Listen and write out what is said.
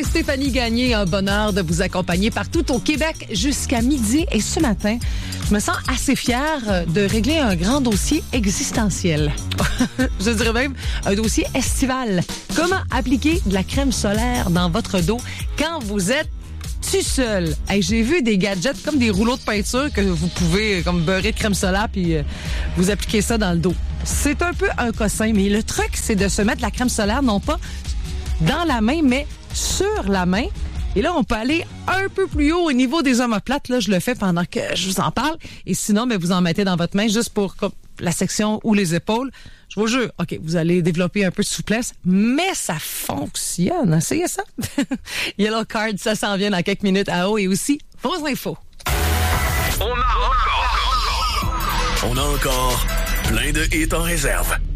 Stéphanie Gagné, un bonheur de vous accompagner partout au Québec jusqu'à midi. Et ce matin, je me sens assez fière de régler un grand dossier existentiel. Je dirais même un dossier estival. Comment appliquer de la crème solaire dans votre dos quand vous êtes tout seul? Hey, j'ai vu des gadgets comme des rouleaux de peinture que vous pouvez comme beurrer de crème solaire puis vous appliquer ça dans le dos. C'est un peu un cossin, mais le truc, c'est de se mettre la crème solaire non pas dans la main, mais sur la main. Et là, on peut aller un peu plus haut au niveau des omoplates. Là, je le fais pendant que je vous en parle. Et sinon, mais vous en mettez dans votre main juste pour la section ou les épaules. Je vous jure, OK, vous allez développer un peu de souplesse, mais ça fonctionne. Essayez ça. Yellow Card, ça s'en vient dans quelques minutes à haut et aussi vos infos. On a encore plein de hits en réserve.